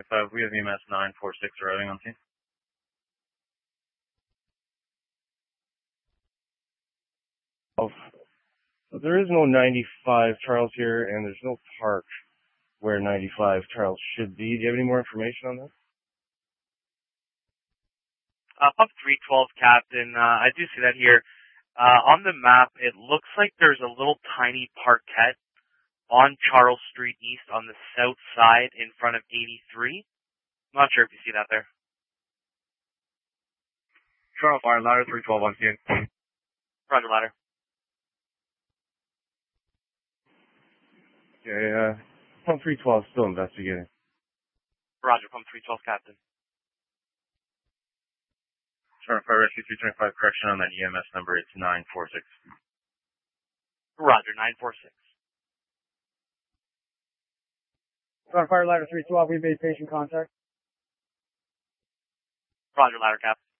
We have EMS 946 arriving on scene. So there is no 95 Charles here, and there's no park where 95 Charles should be. Do you have any more information on that? Pump 312, Captain. I do see that here. On the map, it looks like there's a little tiny parkette on Charles Street East on the south side in front of 83. I'm not sure if you see that there. Charles Fire, ladder 312 on scene. Roger, ladder. Okay, Pump 312 still investigating. Roger, Pump 312, Captain. Charles Fire, Rescue 325, correction on that EMS number, it's 946. Roger, 946. Charles Fire, ladder 312, we made patient contact. Roger, ladder, Cap.